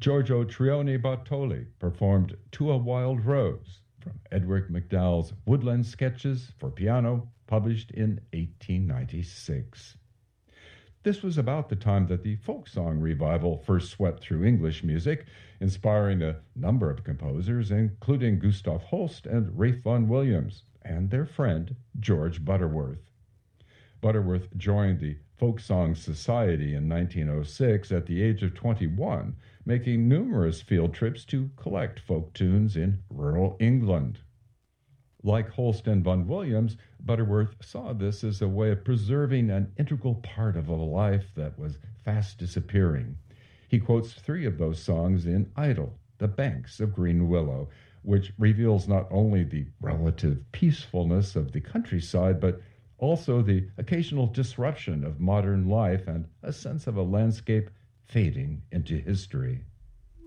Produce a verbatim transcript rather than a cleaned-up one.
Giorgio Trioni Bartoli performed To a Wild Rose from Edward MacDowell's Woodland Sketches for Piano, published in eighteen ninety-six. This was about the time that the folk song revival first swept through English music, inspiring a number of composers, including Gustav Holst and Ralph Vaughan Williams, and their friend George Butterworth. Butterworth joined the Folk Song Society in nineteen oh six at the age of twenty-one, making numerous field trips to collect folk tunes in rural England. Like Holst and Vaughan Williams, Butterworth saw this as a way of preserving an integral part of a life that was fast disappearing. He quotes three of those songs in Idle, The Banks of Green Willow, which reveals not only the relative peacefulness of the countryside, but also the occasional disruption of modern life and a sense of a landscape fading into history.